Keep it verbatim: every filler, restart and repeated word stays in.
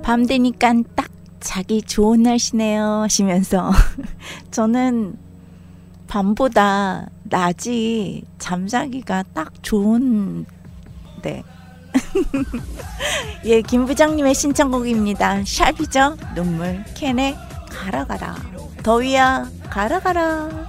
밤 되니까 딱 자기 좋은 날씨네요 하시면서 저는 밤보다 낮이 잠자기가 딱 좋은 네. 예, 김 부장님의 신청곡입니다. 샵이죠. 눈물 캔에 가라 가라. 더위야 가라 가라.